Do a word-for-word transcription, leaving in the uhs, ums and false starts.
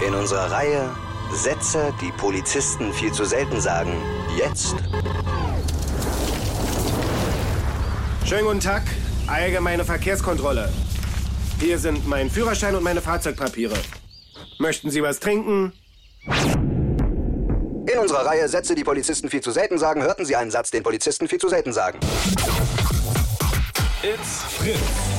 In unserer Reihe Sätze, die Polizisten viel zu selten sagen. Jetzt. Schönen guten Tag, allgemeine Verkehrskontrolle. Hier sind mein Führerschein und meine Fahrzeugpapiere. Möchten Sie was trinken? In unserer Reihe Sätze, die Polizisten viel zu selten sagen, hörten Sie einen Satz, den Polizisten viel zu selten sagen. It's Fritz.